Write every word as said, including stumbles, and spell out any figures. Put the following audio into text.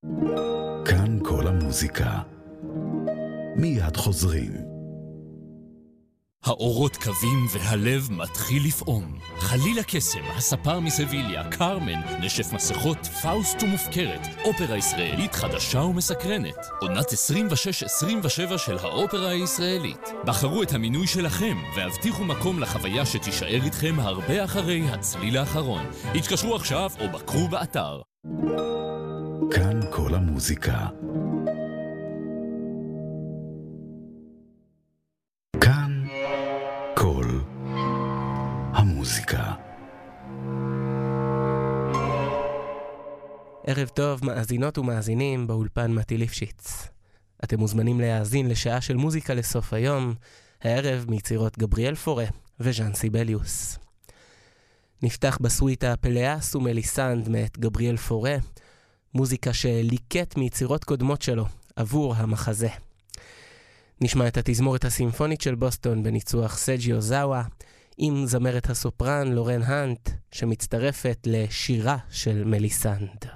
כאן כל המוזיקה. מיד חוזרים. האורות קווים והלב מתחיל לפעום. חליל הקסם, הספר מסביליה, קרמן, נשף מסכות, פאוסט ומופקרת. אופרה ישראלית חדשה ומסקרנת. עונת עשרים ושש עשרים ושבע של האופרה הישראלית. בחרו את המינוי שלכם והבטיחו מקום לחוויה שתישאר איתכם הרבה אחרי הצליל האחרון. התקשרו עכשיו או בקרו באתר. כאן כל המוזיקה. כאן כל המוזיקה. ערב טוב, מאזינות ומאזינים, באולפן מתי ליפשיץ. אתם מוזמנים להאזין לשעה של מוזיקה לסוף היום, הערב מיצירות גבריאל פורה וז'אן סיבליוס. נפתח בסוויטה פלאס ומליסנד מאת גבריאל פורה, מוזיקה שליקט מיצירות קודמות שלו עבור המחזה. נשמע את התזמורת הסימפונית של בוסטון בניצוח סג'י אוזאווה, עם זמרת הסופרן לורן האנט, שמצטרפת לשירה של מליסנד.